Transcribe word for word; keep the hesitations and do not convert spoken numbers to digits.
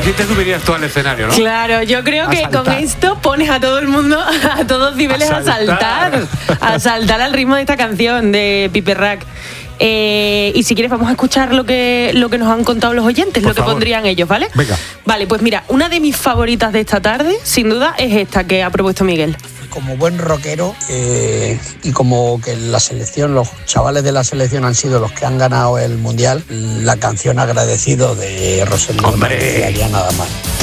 Así te subirías tú al escenario, ¿no? Claro, yo creo A que saltar. con esto pones a todo el mundo, a todos niveles a A saltar, saltar. a saltar al ritmo de esta canción de Pipe Rack. Eh, y si quieres vamos a escuchar lo que, lo que nos han contado los oyentes, Por lo que favor. pondrían ellos, ¿vale? Venga. Vale, pues mira, una de mis favoritas de esta tarde, sin duda, es esta que ha propuesto Miguel. Como buen rockero eh, y como que la selección, los chavales de la selección han sido los que han ganado el mundial, la canción Agradecido de Rosendo no ¡Hombre! haría nada más.